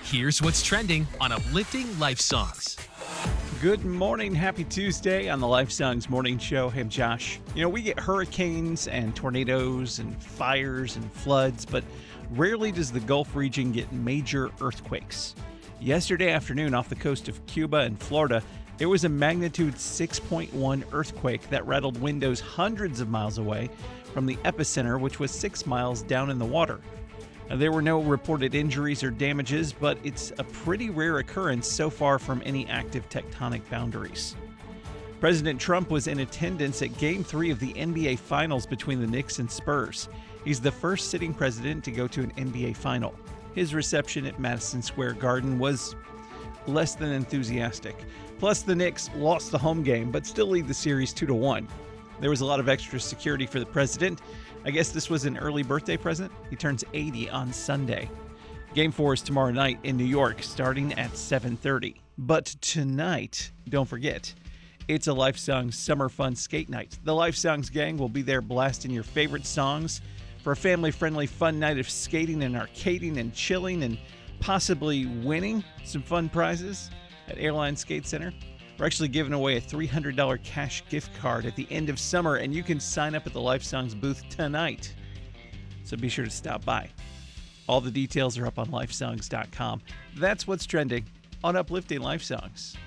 Here's what's trending on Uplifting Life Songs. Good morning. Happy Tuesday on the Life Songs Morning Show. Hey, I'm Josh. We get hurricanes and tornadoes and fires and floods, but rarely does the Gulf region get major earthquakes. Yesterday afternoon off the coast of Cuba and Florida, there was a magnitude 6.1 earthquake that rattled windows hundreds of miles away from the epicenter, which was 6 miles down in the water. Now, there were no reported injuries or damages, but it's a pretty rare occurrence so far from any active tectonic boundaries. President Trump was in attendance at Game 3 of the NBA Finals between the Knicks and Spurs. He's the first sitting president to go to an NBA Final. His reception at Madison Square Garden was less than enthusiastic. Plus, the Knicks lost the home game, but still lead the series 2-1. There was a lot of extra security for the president. I guess this was an early birthday present. He turns 80 on Sunday. Game 4 is tomorrow night in New York, starting at 7:30. But tonight, don't forget, it's a Life Songs Summer Fun Skate Night. The Life Songs gang will be there blasting your favorite songs for a family-friendly fun night of skating and arcading and chilling and possibly winning some fun prizes at Airline Skate Center. We're actually giving away a $300 cash gift card at the end of summer, and you can sign up at the Life Songs booth tonight. So be sure to stop by. All the details are up on lifesongs.com. That's what's trending on Uplifting Life Songs.